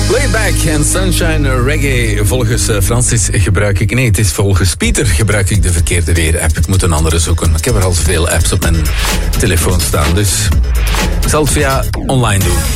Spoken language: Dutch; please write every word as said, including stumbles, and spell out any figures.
Playback en Sunshine Reggae. Volgens uh, Francis gebruik ik... Nee, het is volgens Pieter gebruik ik de verkeerde weer-app. Ik moet een andere zoeken. Ik heb er al zoveel apps op mijn telefoon staan. Dus ik zal het via online doen.